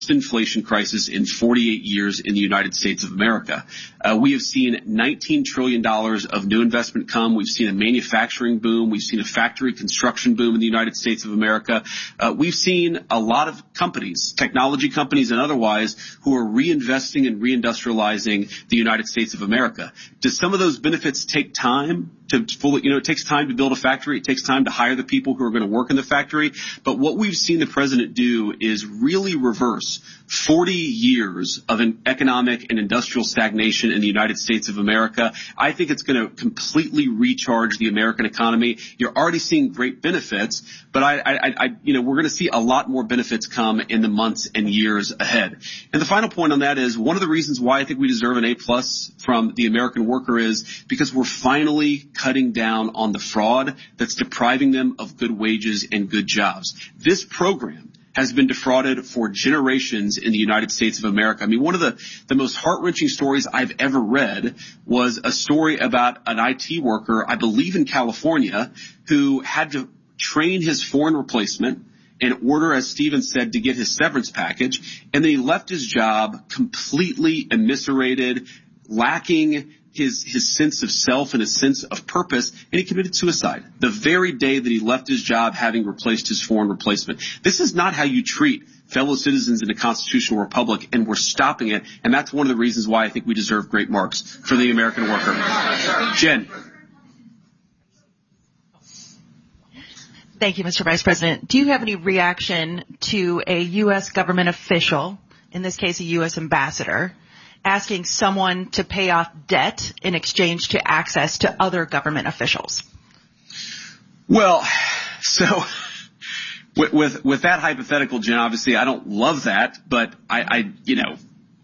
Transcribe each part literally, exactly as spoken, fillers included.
inflation crisis in forty-eight years in the United States of America. Uh, we have seen nineteen trillion dollars of new investment come. We've seen a manufacturing boom. We've seen a factory construction boom in the United States of America. Uh, we've seen a lot of companies, technology companies and otherwise, who are reinvesting and reindustrializing the United States of America. Does some of those benefits take time to fully, you know, it takes time to build a factory. It takes time to hire the people who are going to work in the factory. But what we've seen the president do is really reverse forty years of an economic and industrial stagnation in the United States of America. I think it's going to completely recharge the American economy. You're already seeing great benefits, but I, I, I you know, we're going to see a lot more benefits come in the months and years ahead. And the final point on that is one of the reasons why I think we deserve an A plus from the American worker is because we're finally cutting down on the fraud that's depriving them of good wages and good jobs. This program has been defrauded for generations in the United States of America. I mean, one of the, the most heart-wrenching stories I've ever read was a story about an I T worker, I believe in California, who had to train his foreign replacement in order, as Stephen said, to get his severance package, and then he left his job completely eviscerated, lacking his his sense of self and his sense of purpose, and he committed suicide the very day that he left his job, having replaced his foreign replacement. This is not how you treat fellow citizens in a constitutional republic, and we're stopping it, and that's one of the reasons why I think we deserve great marks for the American worker. Jen. Thank you, Mister Vice President. Do you have any reaction to a U S government official, in this case a U S ambassador, asking someone to pay off debt in exchange to access to other government officials? Well, so with, with, with that hypothetical, Jen, obviously I don't love that, but I, I, you know,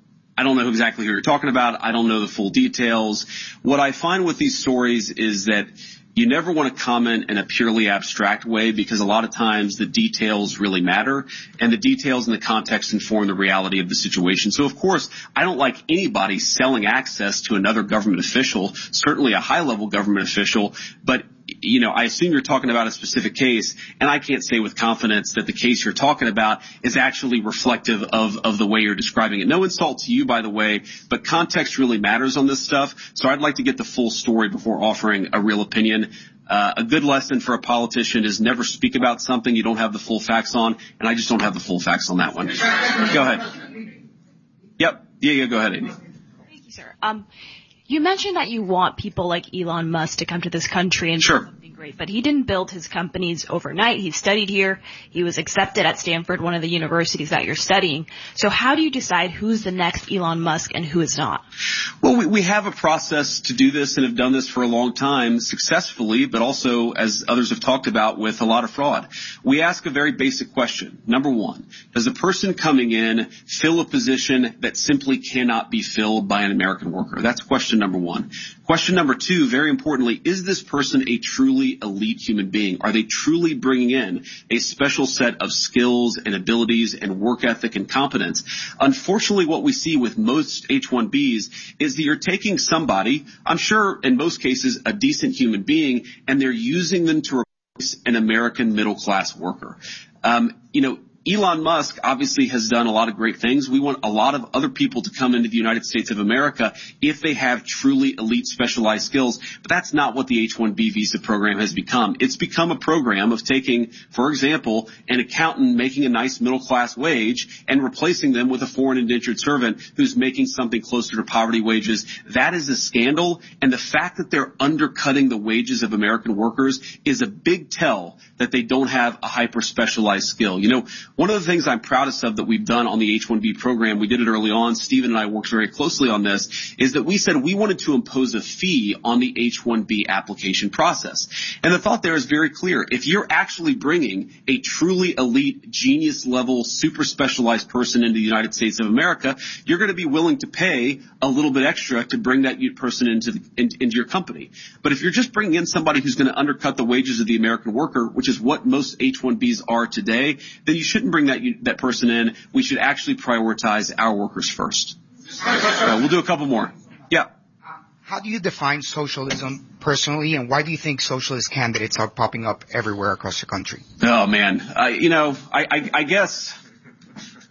I don't know exactly who you're talking about. I don't know the full details. What I find with these stories is that you never want to comment in a purely abstract way, because a lot of times the details really matter, and the details and the context inform the reality of the situation. So, of course, I don't like anybody selling access to another government official, certainly a high-level government official, but you know, I assume you're talking about a specific case, and I can't say with confidence that the case you're talking about is actually reflective of, of the way you're describing it. No insult to you, by the way, but context really matters on this stuff, so I'd like to get the full story before offering a real opinion. Uh, a good lesson for a politician is never speak about something you don't have the full facts on, and I just don't have the full facts on that one. Go ahead. Yep. Yeah, yeah, go ahead, Amy. Thank you, sir. Um, You mentioned that you want people like Elon Musk to come to this country and sure. do something great, but he didn't build his companies overnight. He studied here. He was accepted at Stanford, one of the universities that you're studying. So how do you decide who's the next Elon Musk and who is not? Well, we, we have a process to do this and have done this for a long time successfully, but also, as others have talked about, with a lot of fraud. We ask a very basic question. Number one, does a person coming in fill a position that simply cannot be filled by an American worker? That's question number one. Question number two, very importantly, is this person a truly elite human being? Are they truly bringing in a special set of skills and abilities and work ethic and competence? Unfortunately, what we see with most H one Bs is that you're taking somebody, I'm sure in most cases a decent human being, and they're using them to replace an American middle class worker. Um, you know, Elon Musk obviously has done a lot of great things. We want a lot of other people to come into the United States of America if they have truly elite specialized skills, but that's not what the H one B visa program has become. It's become a program of taking, for example, an accountant making a nice middle class wage and replacing them with a foreign indentured servant who's making something closer to poverty wages. That is a scandal, and the fact that they're undercutting the wages of American workers is a big tell that they don't have a hyper specialized skill. You know, one of the things I'm proudest of that we've done on the H one B program, we did it early on, Stephen and I worked very closely on this, is that we said we wanted to impose a fee on the H one B application process. And the thought there is very clear. If you're actually bringing a truly elite, genius-level, super specialized person into the United States of America, you're going to be willing to pay a little bit extra to bring that person into, the, in, into your company. But if you're just bringing in somebody who's going to undercut the wages of the American worker, which is what most H one Bs are today, then you shouldn't bring that that person in. We should actually prioritize our workers first. Uh, we'll do a couple more. Yeah. How do you define socialism personally, and why do you think socialist candidates are popping up everywhere across the country? Oh man, uh, you know, I, I, I guess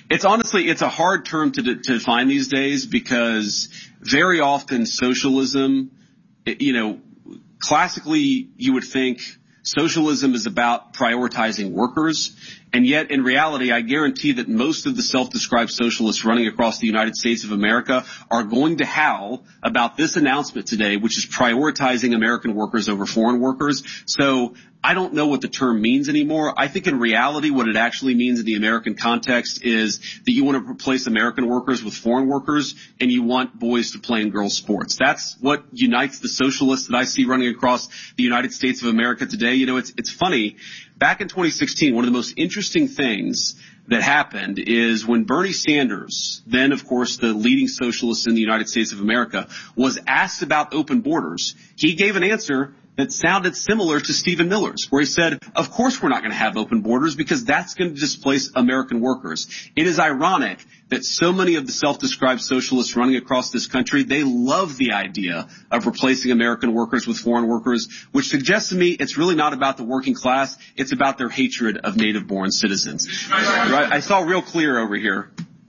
It's honestly, it's a hard term to, to define these days because very often socialism, you know, classically you would think socialism is about prioritizing workers. And yet, in reality, I guarantee that most of the self-described socialists running across the United States of America are going to howl about this announcement today, which is prioritizing American workers over foreign workers. So I don't know what the term means anymore. I think in reality what it actually means in the American context is that you want to replace American workers with foreign workers and you want boys to play in girls' sports. That's what unites the socialists that I see running across the United States of America today. You know, it's it's funny. Back in twenty sixteen, one of the most interesting things that happened is when Bernie Sanders, then of course the leading socialist in the United States of America, was asked about open borders, he gave an answer that sounded similar to Stephen Miller's, where he said, of course we're not going to have open borders because that's going to displace American workers. It is ironic that so many of the self-described socialists running across this country, they love the idea of replacing American workers with foreign workers, which suggests to me it's really not about the working class, it's about their hatred of native-born citizens. Right? I saw real clear over here.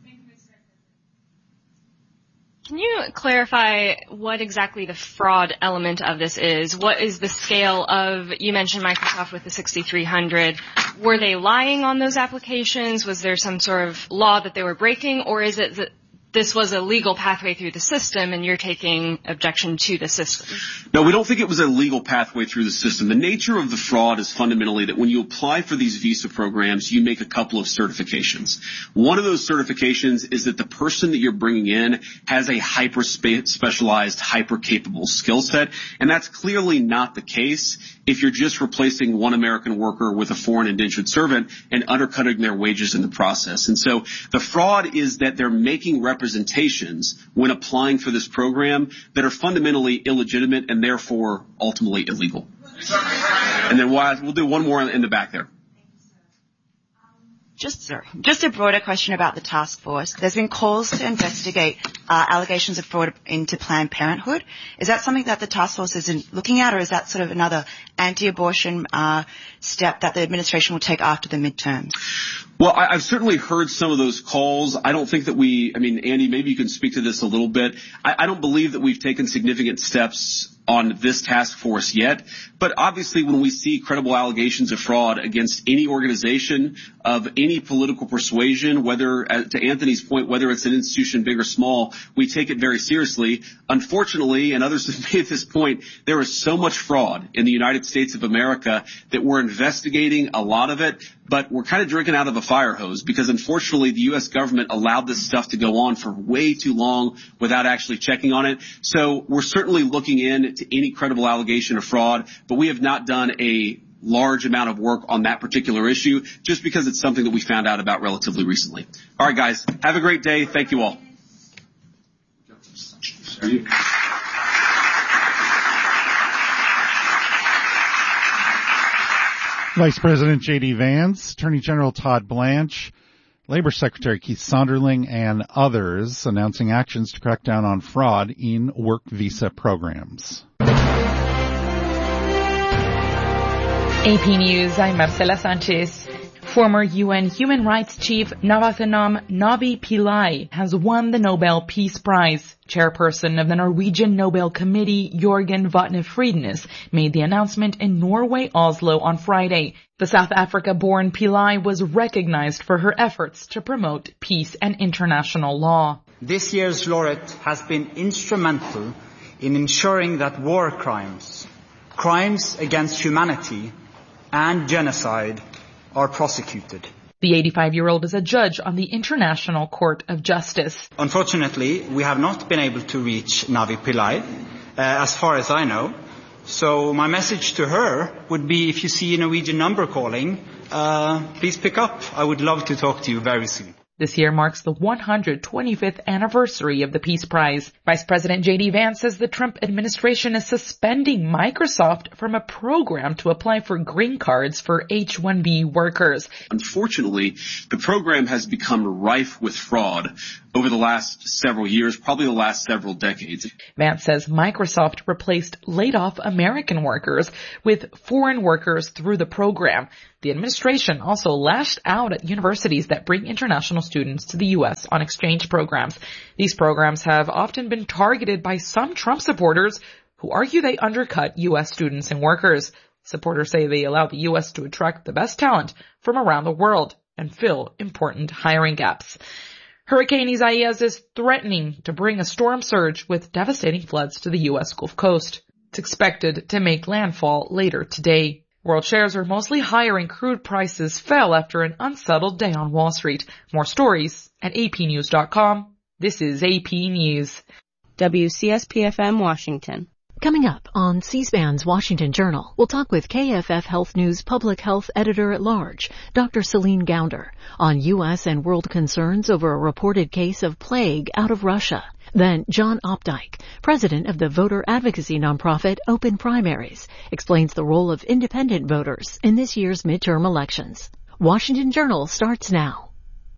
Can you clarify what exactly the fraud element of this is? What is the scale of, you mentioned Microsoft with the sixty-three hundred. Were they lying on those applications? Was there some sort of law that they were breaking? Or is it that this was a legal pathway through the system and you're taking objection to the system? No, we don't think it was a legal pathway through the system. The nature of the fraud is fundamentally that when you apply for these visa programs, you make a couple of certifications. One of those certifications is that the person that you're bringing in has a hyper-specialized, hyper-capable skill set, and that's clearly not the case if you're just replacing one American worker with a foreign indentured servant and undercutting their wages in the process. And so the fraud is that they're making representations when applying for this program that are fundamentally illegitimate and therefore ultimately illegal. And then we'll do one more in the back there. Just, sorry, just a broader question about the task force. There's been calls to investigate uh, allegations of fraud into Planned Parenthood. Is that something that the task force is looking at, or is that sort of another anti-abortion uh, step that the administration will take after the midterms? Well, I, I've certainly heard some of those calls. I don't think that we, I mean, Andy, maybe you can speak to this a little bit. I, I don't believe that we've taken significant steps on this task force yet. But obviously when we see credible allegations of fraud against any organization of any political persuasion, whether, to Anthony's point, whether it's an institution big or small, we take it very seriously. Unfortunately, and others have made this point, there is so much fraud in the United States of America that we're investigating a lot of it, but we're kind of drinking out of a fire hose because unfortunately the U S government allowed this stuff to go on for way too long without actually checking on it. So we're certainly looking in to any credible allegation of fraud, but we have not done a large amount of work on that particular issue just because it's something that we found out about relatively recently. All right, guys, have a great day. Thank you all. Vice President J D Vance, Attorney General Todd Blanche, Labor Secretary Keith Sonderling, and others announcing actions to crack down on fraud in work visa programs. A P News, I'm Marcela Sanchez. Former U N Human Rights Chief Navarathnam Navi Pillai has won the Nobel Peace Prize. Chairperson of the Norwegian Nobel Committee, Jorgen Vatne Friednes, made the announcement in Norway, Oslo on Friday. The South Africa-born Pillai was recognized for her efforts to promote peace and international law. This year's laureate has been instrumental in ensuring that war crimes, crimes against humanity, and genocide are prosecuted. The eighty-five-year-old is a judge on the International Court of Justice. Unfortunately, we have not been able to reach Navi Pillai, uh, as far as I know. So my message to her would be, if you see a Norwegian number calling, uh, please pick up. I would love to talk to you very soon. This year marks the one hundred twenty-fifth anniversary of the Peace Prize. Vice President J D Vance says the Trump administration is suspending Microsoft from a program to apply for green cards for H one B workers. Unfortunately, the program has become rife with fraud over the last several years, probably the last several decades. Vance says Microsoft replaced laid-off American workers with foreign workers through the program. The administration also lashed out at universities that bring international students to the U S on exchange programs. These programs have often been targeted by some Trump supporters who argue they undercut U S students and workers. Supporters say they allow the U S to attract the best talent from around the world and fill important hiring gaps. Hurricane Isaias is threatening to bring a storm surge with devastating floods to the U S Gulf Coast. It's expected to make landfall later today. World shares are mostly higher and crude prices fell after an unsettled day on Wall Street. More stories at A P news dot com. This is A P News. W C S P F M Washington. Coming up on C-SPAN's Washington Journal, we'll talk with K F F Health News Public Health Editor-at-Large, Doctor Celine Gounder, on U S and world concerns over a reported case of plague out of Russia. Then John Opdyke, president of the voter advocacy nonprofit Open Primaries, explains the role of independent voters in this year's midterm elections. Washington Journal starts now.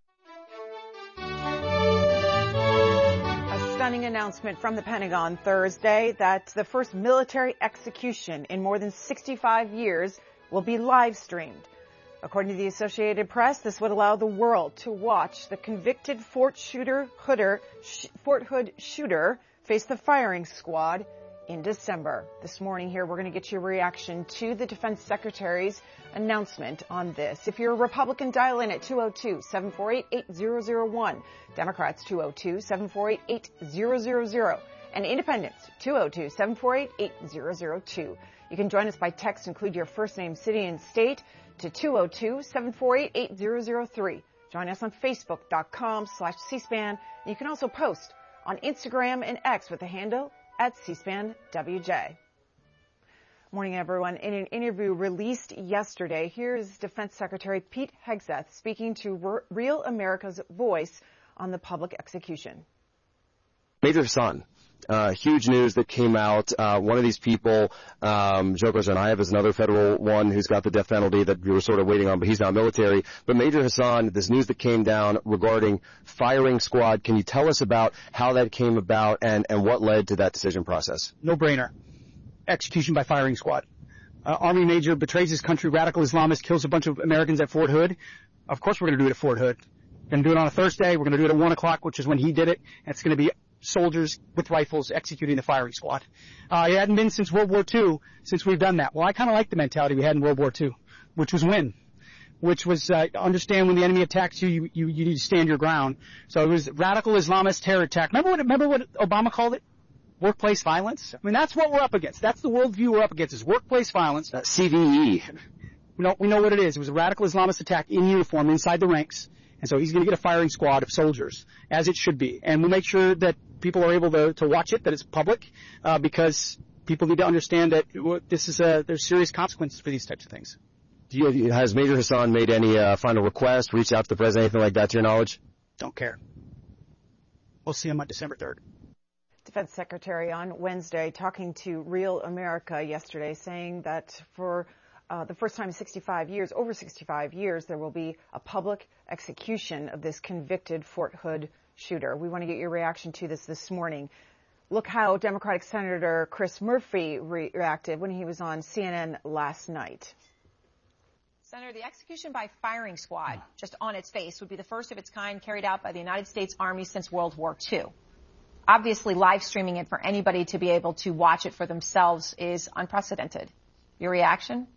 A stunning announcement from the Pentagon Thursday that the first military execution in more than sixty-five years will be live streamed. According to the Associated Press, this would allow the world to watch the convicted Fort shooter Hooder, sh- Fort Hood shooter face the firing squad in December. This morning here, we're going to get your reaction to the Defense Secretary's announcement on this. If you're a Republican, dial in at two oh two, seven four eight, eight zero zero one. Democrats, two oh two, seven four eight, eight zero zero zero. And Independents, two oh two, seven four eight, eight zero zero two. You can join us by text. Include your first name, city, and state to two oh two, seven four eight, eight zero zero three. Join us on Facebook.com slash C-SPAN. You can also post on Instagram and X with the handle at C-SPAN W J. Morning, everyone. In an interview released yesterday, here's Defense Secretary Pete Hegseth speaking to Real America's Voice on the public execution. Major Hassan. Uh, huge news that came out. Uh, one of these people, um, Joko Tsarnaev, is another federal one who's got the death penalty that we were sort of waiting on, but he's not military. But Major Hassan, this news that came down regarding firing squad, can you tell us about how that came about and, and what led to that decision process? No brainer. Execution by firing squad. Uh, Army major betrays his country, radical Islamist, kills a bunch of Americans at Fort Hood. Of course we're going to do it at Fort Hood. We're going to do it on a Thursday. We're going to do it at one o'clock, which is when he did it. And it's going to be soldiers with rifles executing the firing squad. Uh, it hadn't been since World War Two since we've done that. Well, I kind of like the mentality we had in World War Two, which was win, which was uh, understand when the enemy attacks you, you, you, you need to stand your ground. So it was radical Islamist terror attack. Remember what, remember what Obama called it? Workplace violence? I mean, that's what we're up against. That's the worldview we're up against is workplace violence. Uh, C V E. We know, we know what it is. It was a radical Islamist attack in uniform inside the ranks. And so he's going to get a firing squad of soldiers, as it should be. And we'll make sure that people are able to, to watch it, that it's public, uh, because people need to understand that this is a, there's serious consequences for these types of things. Do you, has Major Hassan made any uh, final request, reached out to the president, anything like that to your knowledge? Don't care. We'll see him on December third. Defense Secretary on Wednesday talking to Real America yesterday, saying that for Uh, the first time in sixty-five years, over sixty-five years, there will be a public execution of this convicted Fort Hood shooter. We want to get your reaction to this this morning. Look how Democratic Senator Chris Murphy re- reacted when he was on C N N last night. Senator, the execution by firing squad, just on its face, would be the first of its kind carried out by the United States Army since World War Two. Obviously, live streaming it for anybody to be able to watch it for themselves is unprecedented. Your reaction?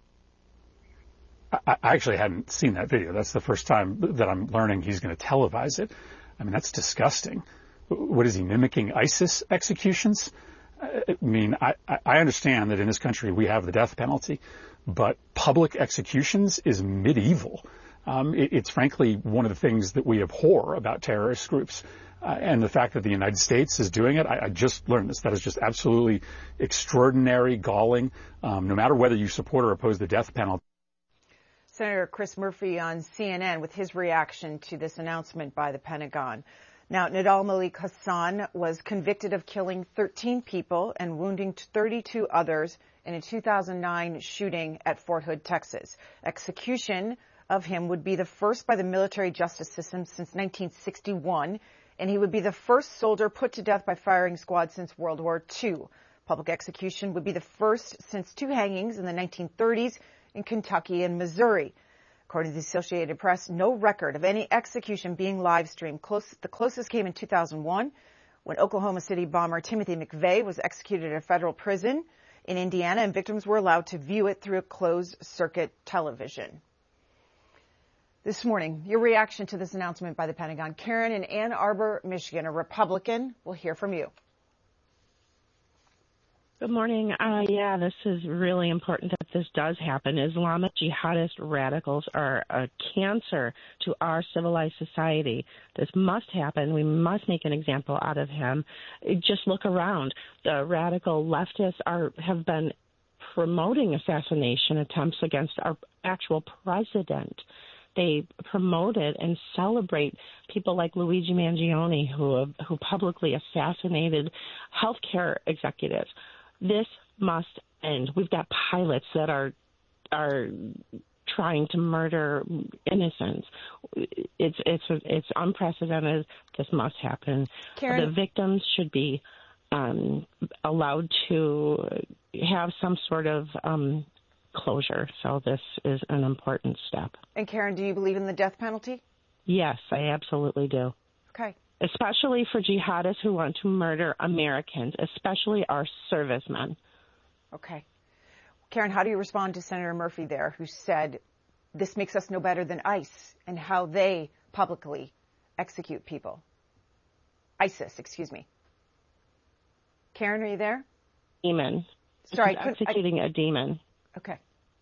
I actually hadn't seen that video. That's the first time that I'm learning he's going to televise it. I mean, that's disgusting. What is he, mimicking ISIS executions? I mean, I, I understand that in this country we have the death penalty, but public executions is medieval. Um, it, it's frankly one of the things that we abhor about terrorist groups. Uh, and the fact that the United States is doing it, I, I just learned this. That is just absolutely extraordinary, galling, um, no matter whether you support or oppose the death penalty. Senator Chris Murphy on C N N with his reaction to this announcement by the Pentagon. Now, Nidal Malik Hassan was convicted of killing thirteen people and wounding thirty-two others in a two thousand nine shooting at Fort Hood, Texas. Execution of him would be the first by the military justice system since nineteen sixty-one, and he would be the first soldier put to death by firing squad since World War Two. Public execution would be the first since two hangings in the nineteen thirties in Kentucky and Missouri. According to the Associated Press, no record of any execution being live streamed. Close, the closest came in two thousand one when Oklahoma City bomber Timothy McVeigh was executed at a federal prison in Indiana, and victims were allowed to view it through a closed-circuit television. This morning, your reaction to this announcement by the Pentagon. Karen in Ann Arbor, Michigan, a Republican. We'll hear from you. Good morning. Uh, yeah, this is really important that this does happen. Islamic jihadist radicals are a cancer to our civilized society. This must happen. We must make an example out of him. Just look around. The radical leftists are have been promoting assassination attempts against our actual president. They promote it and celebrate people like Luigi Mangione, who have, who publicly assassinated healthcare executives. This must end. We've got pilots that are are trying to murder innocents. It's it's it's unprecedented. This must happen. Karen? The victims should be um, allowed to have some sort of um, closure. So this is an important step. And Karen, do you believe in the death penalty? Yes, I absolutely do. Okay. Especially for jihadists who want to murder Americans, especially our servicemen. Okay. Karen, how do you respond to Senator Murphy there, who said this makes us no better than ICE and how they publicly execute people? ISIS, excuse me. Karen, are you there? Demon. Sorry, I executing I, a demon. Okay.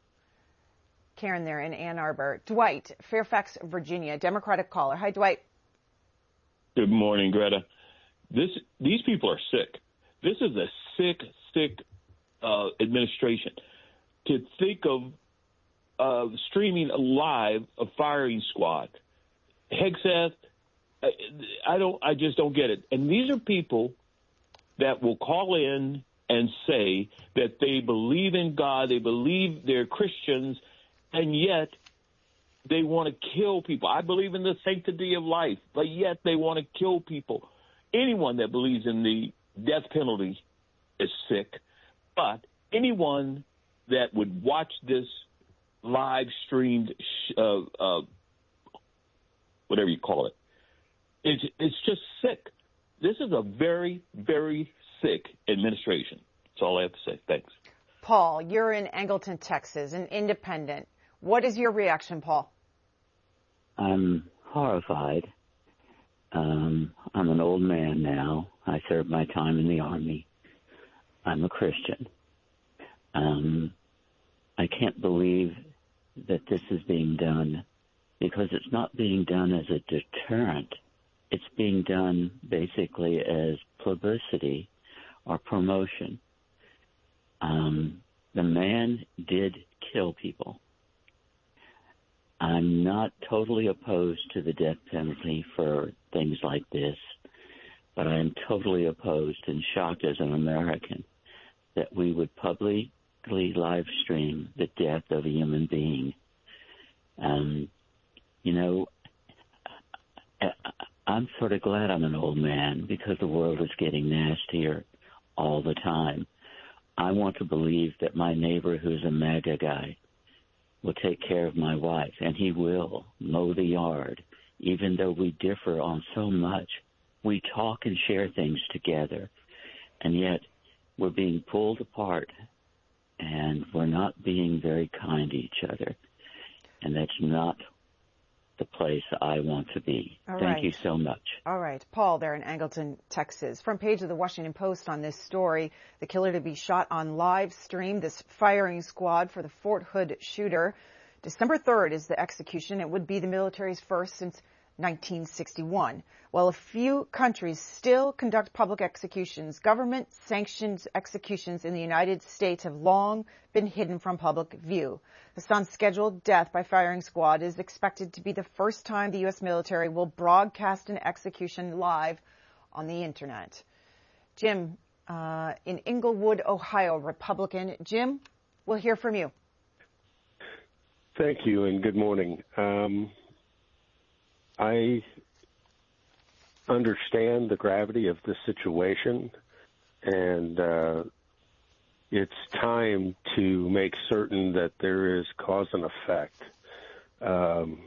Karen there in Ann Arbor. Dwight, Fairfax, Virginia, Democratic caller. Hi, Dwight. Good morning, Greta. This these people are sick. This is a sick, sick uh, administration. To think of uh, streaming live a firing squad, Hegseth, I, I don't. I just don't get it. And these are people that will call in and say that they believe in God, they believe they're Christians, and yet they want to kill people. I believe in the sanctity of life, but yet they want to kill people. Anyone that believes in the death penalty is sick, but anyone that would watch this live streamed, uh, uh, whatever you call it, it's, it's just sick. This is a very, very sick administration. That's all I have to say. Thanks. Paul, you're in Angleton, Texas, an independent. What is your reaction, Paul? I'm horrified. Um, I'm an old man now. I served my time in the Army. I'm a Christian. Um, I can't believe that this is being done because it's not being done as a deterrent. It's being done basically as publicity or promotion. Um, the man did kill people. I'm not totally opposed to the death penalty for things like this, but I am totally opposed and shocked as an American that we would publicly live stream the death of a human being. Um, you know, I'm sort of glad I'm an old man because the world is getting nastier all the time. I want to believe that my neighbor who's a MAGA guy will take care of my wife, and he will mow the yard. Even though we differ on so much, we talk and share things together, and yet we're being pulled apart, and we're not being very kind to each other, and that's not the place I want to be. All Thank right. you so much. All right. Paul there in Angleton, Texas. Front page of the Washington Post on this story. The killer to be shot on live stream, this firing squad for the Fort Hood shooter. December third is the execution. It would be the military's first since nineteen sixty-one. While a few countries still conduct public executions, government-sanctioned executions in the United States have long been hidden from public view. Hassan's scheduled death by firing squad is expected to be the first time the U S military will broadcast an execution live on the Internet. Jim, uh, in Englewood, Ohio, Republican. Jim, we'll hear from you. Thank you, and good morning. Um, I understand the gravity of the situation, and uh, it's time to make certain that there is cause and effect um,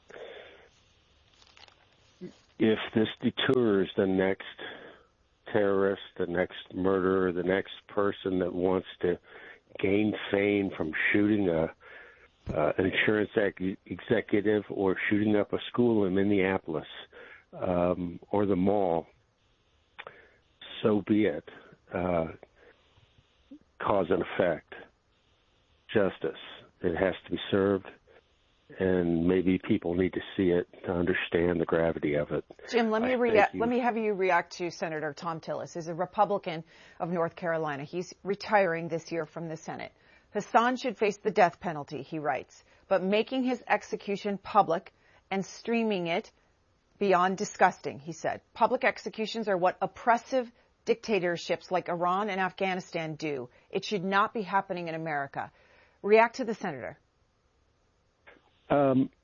if this deters the next terrorist, the next murderer, the next person that wants to gain fame from shooting a uh, an insurance ex- executive or shooting up a school in Minneapolis um, or the mall, so be it. Uh, cause and effect. Justice. It has to be served, and maybe people need to see it to understand the gravity of it. Jim, let me I react. you. Let me have you react to Senator Thom Tillis. He's a Republican of North Carolina. He's retiring this year from the Senate. Hassan should face the death penalty, he writes, but making his execution public and streaming it beyond disgusting, he said. Public executions are what oppressive dictatorships like Iran and Afghanistan do. It should not be happening in America. React to the senator. Um,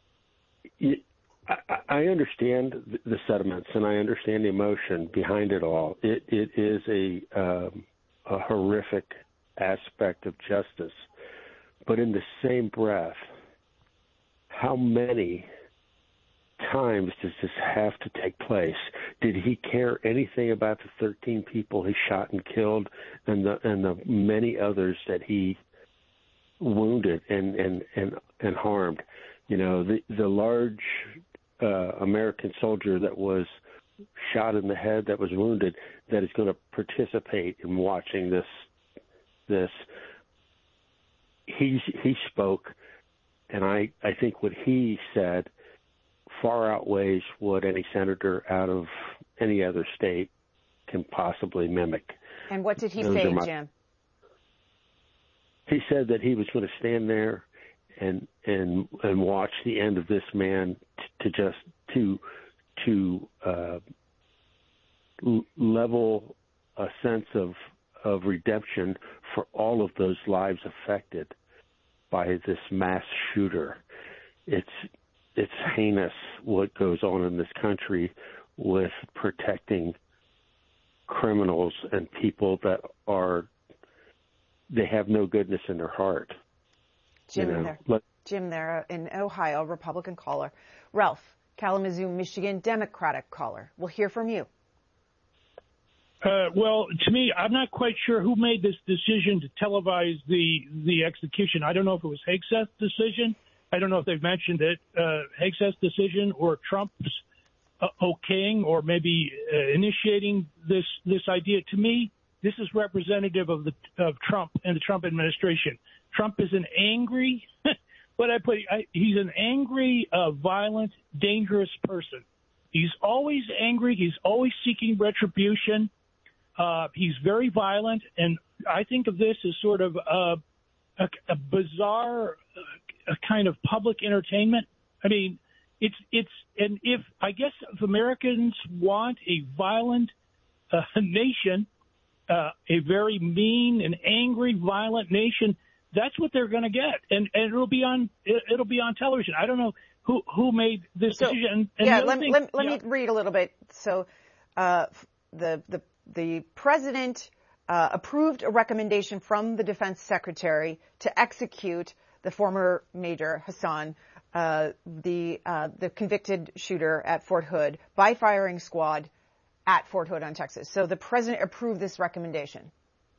I, I understand the sentiments and I understand the emotion behind it all. It, it is a, um, a horrific aspect of justice. But in the same breath, how many times does this have to take place? Did he care anything about the thirteen people he shot and killed and the and the many others that he wounded and and and, and harmed? You know, the the large uh, American soldier that was shot in the head, that was wounded, that is going to participate in watching this this he he spoke, and I I think what he said far outweighs what any senator out of any other state can possibly mimic. And what did he Those say, are my- Jim? He said that he was going to stand there and and and watch the end of this man t- to just to to uh, l- level a sense of of redemption for all of those lives affected by this mass shooter. It's it's heinous what goes on in this country with protecting criminals and people that are, they have no goodness in their heart. Jim You know, there. let- Jim there in Ohio, Republican caller. Ralph, Kalamazoo, Michigan, Democratic caller. We'll hear from you. Uh, well, to me, I'm not quite sure who made this decision to televise the the execution. I don't know if it was Hegseth's decision. I don't know if they've mentioned it, uh, Hegseth's decision or Trump's uh, okaying or maybe uh, initiating this this idea. To me, this is representative of the of Trump and the Trump administration. Trump is an angry, what I put, I, he's an angry, uh, violent, dangerous person. He's always angry. He's always seeking retribution. Uh, he's very violent, and I think of this as sort of a, a, a bizarre a kind of public entertainment. I mean, it's it's and if I guess if Americans want a violent uh, nation, uh, a very mean and angry, violent nation, that's what they're going to get, and and it'll be on it, it'll be on television. I don't know who who made this So, decision. And, and yeah, the other let, thing, let, let yeah. me read a little bit. So uh, the the the president uh, approved a recommendation from the defense secretary to execute the former Major Hassan, uh, the uh, the convicted shooter at Fort Hood, by firing squad at Fort Hood on Texas. So the president approved this recommendation.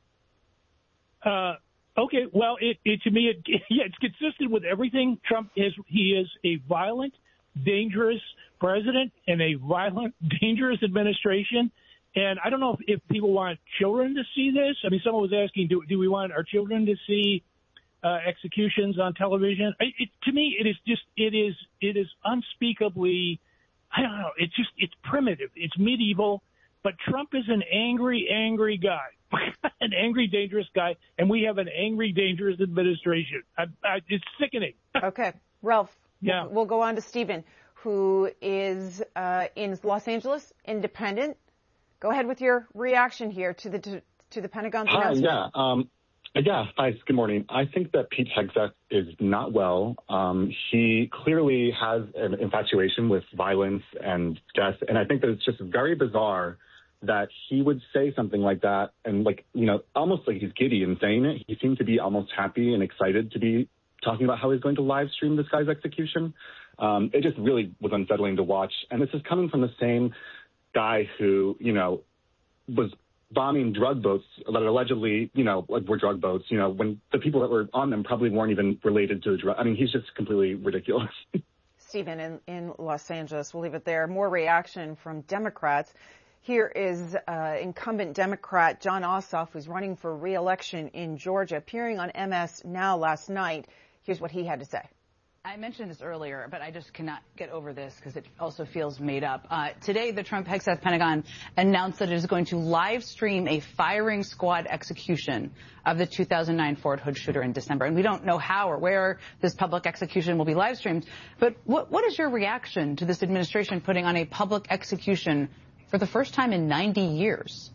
Uh, okay, well, it, it to me, it, yeah, it's consistent with everything Trump is. He is a violent, dangerous president and a violent, dangerous administration. And I don't know if, if people want children to see this. I mean, someone was asking, do, do we want our children to see uh, executions on television? It, it, to me, it is just, it is, it is unspeakably, I don't know, it's just, it's primitive. It's medieval. But Trump is an angry, angry guy, an angry, dangerous guy, and we have an angry, dangerous administration. I, I, it's sickening. Okay, Ralph. Yeah. We'll, we'll go on to Stephen, who is uh, in Los Angeles, independent. Go ahead with your reaction here to the to, to the Pentagon's Hi, announcement. yeah. Um, yeah, hi, good morning. I think that Pete Hegseth is not well. Um, he clearly has an infatuation with violence and death, and I think that it's just very bizarre that he would say something like that and, like, you know, almost like he's giddy in saying it. He seemed to be almost happy and excited to be talking about how he's going to live stream this guy's execution. Um, it just really was unsettling to watch. And this is coming from the same guy who, you know, was bombing drug boats that allegedly, you know, like were drug boats, you know, when the people that were on them probably weren't even related to the drug. I mean, he's just completely ridiculous. Stephen, in, in Los Angeles, we'll leave it there. More reaction from Democrats. Here is uh, incumbent Democrat Jon Ossoff, who's running for re-election in Georgia, appearing on M S Now last night. Here's what he had to say. I mentioned this earlier, but I just cannot get over this because it also feels made up. Uh, today, the Trump-Hegseth Pentagon announced that it is going to live stream a firing squad execution of the two thousand nine Fort Hood shooter in December. And we don't know how or where this public execution will be live streamed. But what, what is your reaction to this administration putting on a public execution for the first time in ninety years?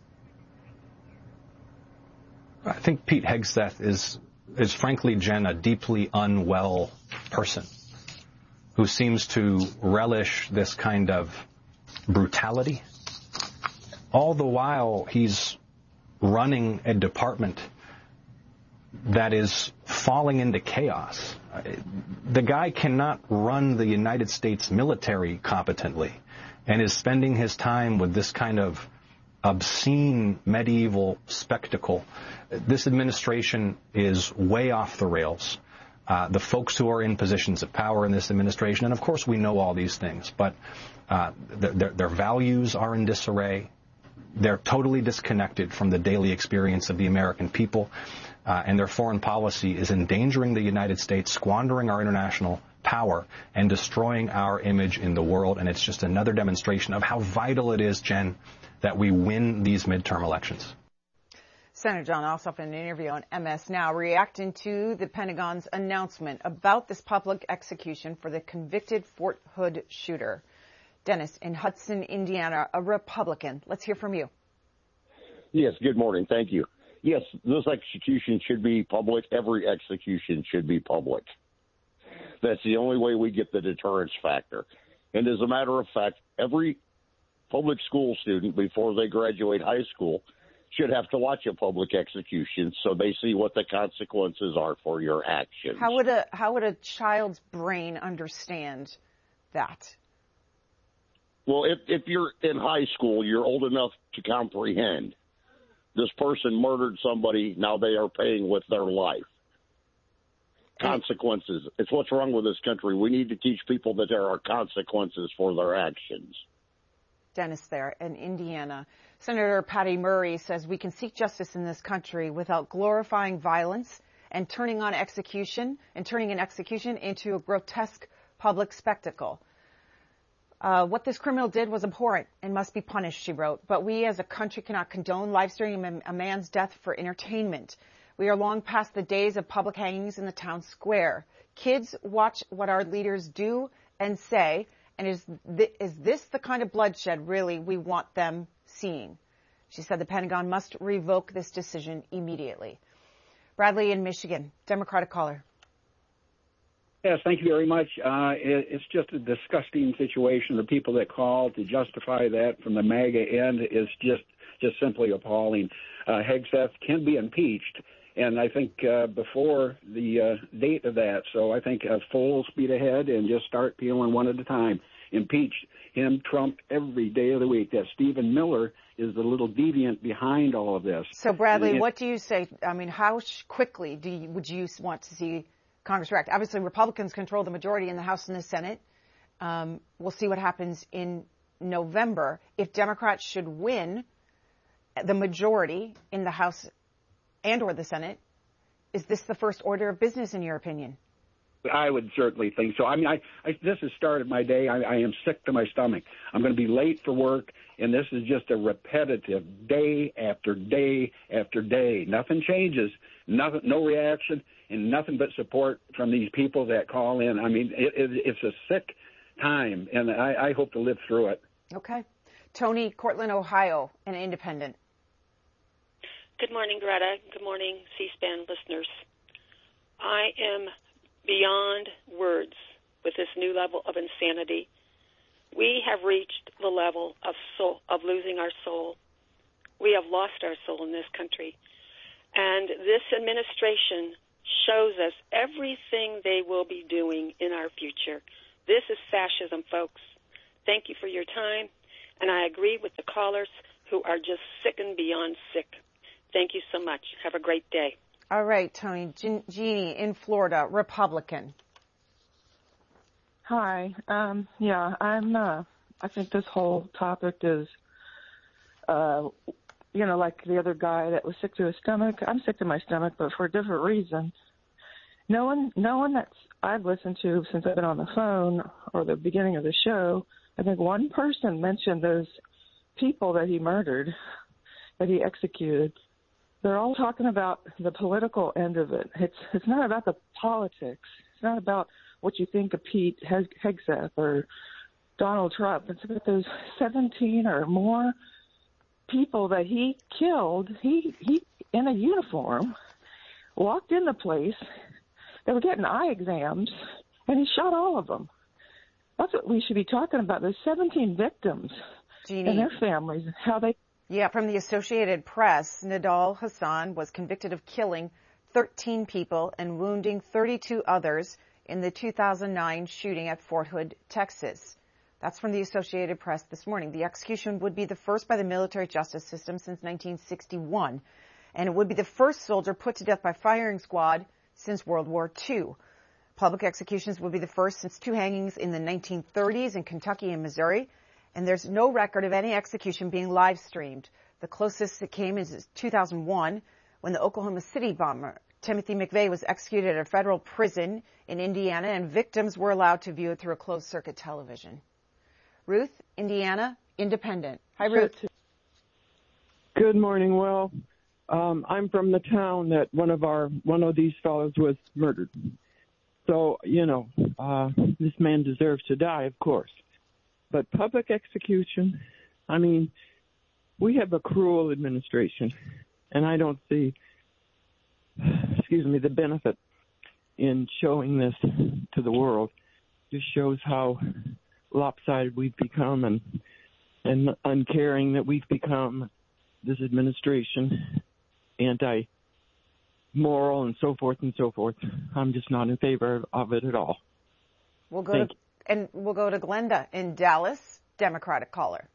I think Pete Hegseth is, is frankly, Jen, a deeply unwell person who seems to relish this kind of brutality. All the while, he's running a department that is falling into chaos. The guy cannot run the United States military competently and is spending his time with this kind of obscene medieval spectacle. This administration is way off the rails. Uh, the folks who are in positions of power in this administration, and of course we know all these things, but uh, th- their, their values are in disarray. They're totally disconnected from the daily experience of the American people, uh, and their foreign policy is endangering the United States, squandering our international power, and destroying our image in the world. And it's just another demonstration of how vital it is, Jen, that we win these midterm elections. Senator Jon Ossoff in an interview on M S Now reacting to the Pentagon's announcement about this public execution for the convicted Fort Hood shooter. Dennis in Hudson, Indiana, a Republican. Let's hear from you. Yes, good morning. Thank you. Yes, this execution should be public. Every execution should be public. That's the only way we get the deterrence factor. And as a matter of fact, every public school student before they graduate high school should have to watch a public execution so they see what the consequences are for your actions. How would a how would a child's brain understand that? Well, if if you're in high school, you're old enough to comprehend. This person murdered somebody, now they are paying with their life. Consequences. It's what's wrong with this country. We need to teach people that there are consequences for their actions. Dennis there in Indiana. Senator Patty Murray says we can seek justice in this country without glorifying violence and turning on execution and turning an execution into a grotesque public spectacle. Uh, what this criminal did was abhorrent and must be punished, she wrote. But we as a country cannot condone live streaming a man's death for entertainment. We are long past the days of public hangings in the town square. Kids watch what our leaders do and say. And is, th- is this the kind of bloodshed, really, we want them seeing? She said the Pentagon must revoke this decision immediately. Bradley in Michigan, Democratic caller. Yes, thank you very much. Uh, it, it's just a disgusting situation. The people that call to justify that from the MAGA end is just, just simply appalling. Uh, Hegseth can be impeached, and I think uh, before the uh, date of that. So I think uh, full speed ahead and just start peeling one at a time. Impeach him, Trump, every day of the week. That Stephen Miller is the little deviant behind all of this. So, Bradley, and, what do you say? I mean, how sh- quickly do you, would you want to see Congress react? Obviously, Republicans control the majority in the House and the Senate. Um, we'll see what happens in November. If Democrats should win the majority in the House and or the Senate, is this the first order of business, in your opinion? I would certainly think so. I mean, I, I this has started my day. I, I am sick to my stomach. I'm going to be late for work, and this is just a repetitive day after day after day. Nothing changes, nothing, no reaction, and nothing but support from these people that call in. I mean, it, it, it's a sick time, and I, I hope to live through it. Okay. Tony, Cortland, Ohio, an independent. Good morning, Greta. Good morning, C-SPAN listeners. I am beyond words with this new level of insanity. We have reached the level of soul, of losing our soul. We have lost our soul in this country. And this administration shows us everything they will be doing in our future. This is fascism, folks. Thank you for your time, and I agree with the callers who are just sick and beyond sick. Thank you so much. Have a great day. All right, Tony. Je- Jeannie in Florida, Republican. Hi. Um, yeah, I'm. Uh, I think this whole topic is, uh, you know, like the other guy that was sick to his stomach. I'm sick to my stomach, but for a different reason. No one, no one that's I've listened to since I've been on the phone or the beginning of the show. I think one person mentioned those people that he murdered, that he executed. They're all talking about the political end of it. It's it's not about the politics. It's not about what you think of Pete Hegseth or Donald Trump. It's about those seventeen or more people that he killed. He he in a uniform walked in the place. They were getting eye exams, and he shot all of them. That's what we should be talking about. Those seventeen victims Jeannie. and their families, how they. Yeah, from the Associated Press, Nidal Hassan was convicted of killing thirteen people and wounding thirty-two others in the two thousand nine shooting at Fort Hood, Texas. That's from the Associated Press this morning. The execution would be the first by the military justice system since nineteen sixty-one, and it would be the first soldier put to death by firing squad since World War Two. Public executions would be the first since two hangings in the nineteen thirties in Kentucky and Missouri, and there's no record of any execution being live streamed. The closest it came is two thousand one, when the Oklahoma City bomber Timothy McVeigh was executed at a federal prison in Indiana, and victims were allowed to view it through a closed-circuit television. Ruth, Indiana, Independent. Hi, Ruth. Good morning. Well, um, I'm from the town that one of our one of these fellows was murdered. So, you know, uh, this man deserves to die, of course. But public execution, I mean, we have a cruel administration, and I don't see, excuse me, the benefit in showing this to the world. Just shows how lopsided we've become and and uncaring that we've become, this administration, anti-moral and so forth and so forth. I'm just not in favor of it at all. We'll go Thank to, and we'll go to Glenda in Dallas, Democratic caller.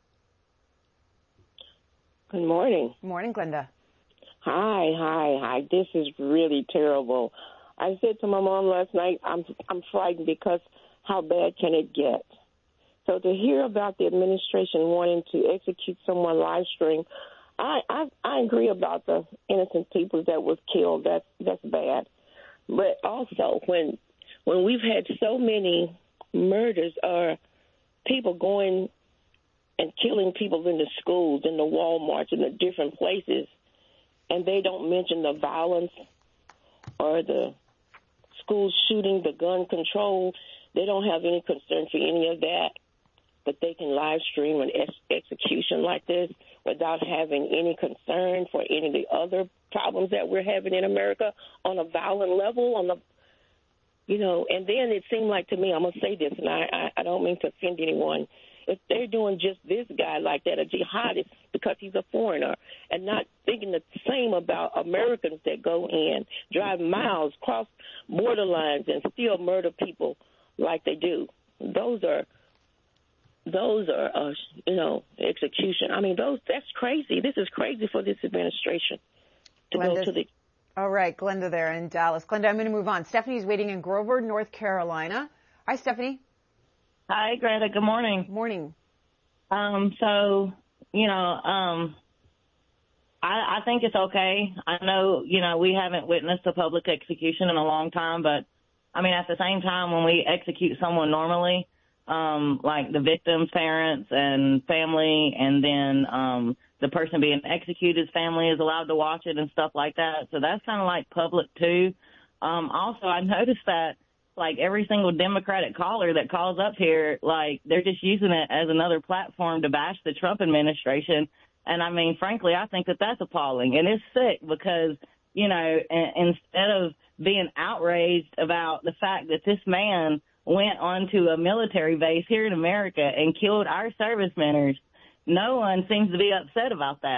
Good morning. Morning, Glenda. Hi, hi, hi. This is really terrible. I said to my mom last night, I'm I'm frightened because how bad can it get? So to hear about the administration wanting to execute someone live stream, I, I I agree about the innocent people that was killed. That's that's bad. But also when when we've had so many murders or people going and killing people in the schools, in the Walmarts, in the different places, and they don't mention the violence or the school shooting, the gun control, they don't have any concern for any of that. But they can live stream an ex- execution like this without having any concern for any of the other problems that we're having in America on a violent level, on the, you know, and then it seemed like to me, I'm going to say this, and I, I, I don't mean to offend anyone, if they're doing just this guy like that, a jihadist, because he's a foreigner, and not thinking the same about Americans that go in, drive miles, cross border lines, and still murder people like they do. Those are Those are, uh, you know, execution. I mean, those that's crazy. This is crazy for this administration to Glenda, go to the. All right, Glenda there in Dallas. Glenda, I'm going to move on. Stephanie's waiting in Grover, North Carolina. Hi, Stephanie. Hi, Greta. Good morning. Morning. Um, so, you know, um, I, I think it's okay. I know, you know, we haven't witnessed a public execution in a long time, but, I mean, at the same time, when we execute someone normally, um, like the victim's parents and family, and then um, the person being executed's family is allowed to watch it and stuff like that. So that's kind of like public, too. Um, also, I noticed that, like, every single Democratic caller that calls up here, like, they're just using it as another platform to bash the Trump administration. And, I mean, frankly, I think that that's appalling. And it's sick because, you know, instead of being outraged about the fact that this man went onto a military base here in America and killed our service members, no one seems to be upset about that.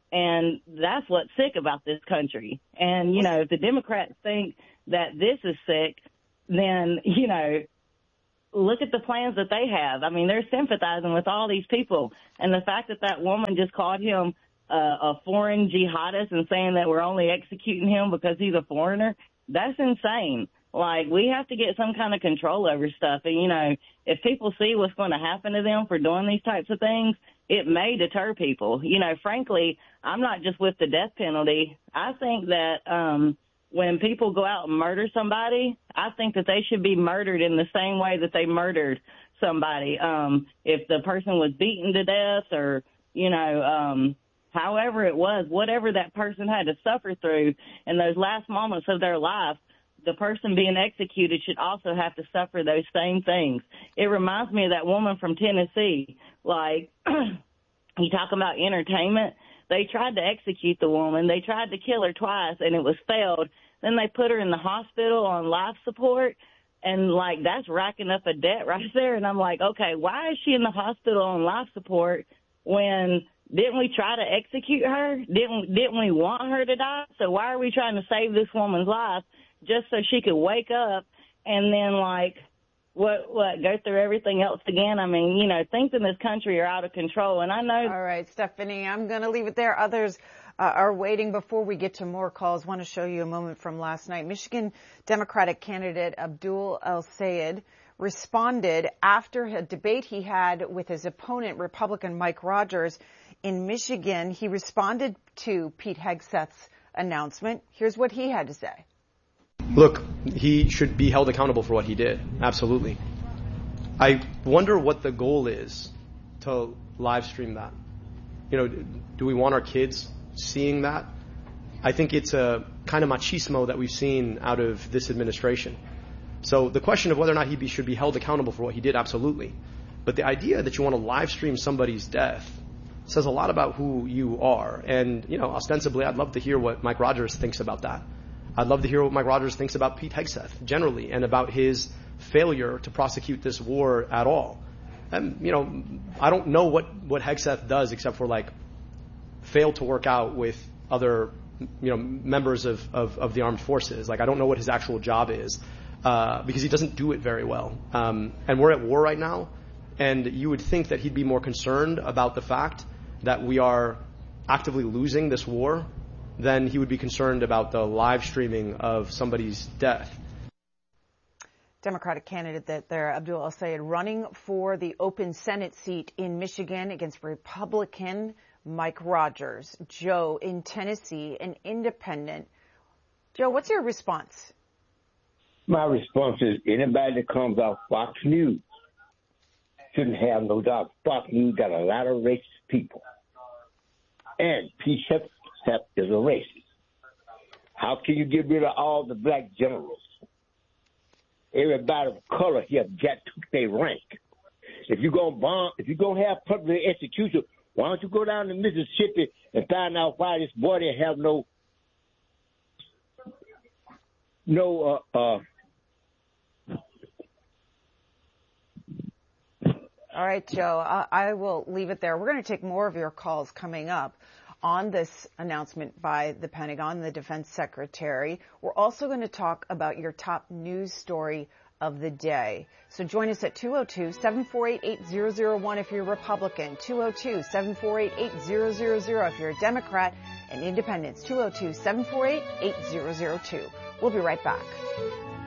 And that's what's sick about this country. And, you know, if the Democrats think that this is sick, then, you know, look at the plans that they have. I mean, they're sympathizing with all these people. And the fact that that woman just called him uh, a foreign jihadist and saying that we're only executing him because he's a foreigner, that's insane. Like, we have to get some kind of control over stuff. And, you know, if people see what's going to happen to them for doing these types of things, it may deter people. You know, frankly, I'm not just with the death penalty. I think that um, when people go out and murder somebody, I think that they should be murdered in the same way that they murdered somebody. Um, if the person was beaten to death or, you know, um, however it was, whatever that person had to suffer through in those last moments of their life, the person being executed should also have to suffer those same things. It reminds me of that woman from Tennessee. Like, you talk about entertainment. They tried to execute the woman. They tried to kill her twice, and it was failed. Then they put her in the hospital on life support, and, like, that's racking up a debt right there. And I'm like, okay, why is she in the hospital on life support when didn't we try to execute her? Didn't didn't we want her to die? So why are we trying to save this woman's life just so she could wake up and then, like, what, what, go through everything else again? I mean, you know, things in this country are out of control, and I know. All right, Stephanie, I'm going to leave it there. Others uh, are waiting. Before we get to more calls, I want to show you a moment from last night. Michigan Democratic candidate Abdul El-Sayed responded after a debate he had with his opponent, Republican Mike Rogers, in Michigan. He responded to Pete Hegseth's announcement. Here's what he had to say. Look, he should be held accountable for what he did. Absolutely. I wonder what the goal is to live stream that. You know, do we want our kids seeing that? I think it's a kind of machismo that we've seen out of this administration. So the question of whether or not he be, should be held accountable for what he did, absolutely. But the idea that you want to live stream somebody's death says a lot about who you are. And, you know, ostensibly, I'd love to hear what Mike Rogers thinks about that. I'd love to hear what Mike Rogers thinks about Pete Hegseth generally and about his failure to prosecute this war at all. And, you know, I don't know what, what Hegseth does except for, like, fail to work out with other, you know, members of, of, of the armed forces. Like, I don't know what his actual job is uh, because he doesn't do it very well. Um, and we're at war right now, and you would think that he'd be more concerned about the fact that we are actively losing this war then he would be concerned about the live streaming of somebody's death. Democratic candidate that there, Abdul El-Sayed, running for the open Senate seat in Michigan against Republican Mike Rogers. Joe, in Tennessee, an independent. Joe, what's your response? My response is anybody that comes off Fox News shouldn't have no doubt. Fox News got a lot of racist people. And Pete Hegseth is a racist. How can you get rid of all the black generals? Everybody of color here got took their rank. If you're gonna bomb, if you're gonna have public execution, why don't you go down to Mississippi and find out why this boy didn't have no no uh uh All right, Joe, I, I will leave it there. We're going to take more of your calls coming up on this announcement by the Pentagon, the Defense Secretary. We're also going to talk about your top news story of the day. So join us at two oh two, seven four eight, eight zero zero one if you're a Republican, two oh two, seven four eight, eight zero zero zero if you're a Democrat, and Independents, two oh two, seven four eight, eight zero zero two. We'll be right back.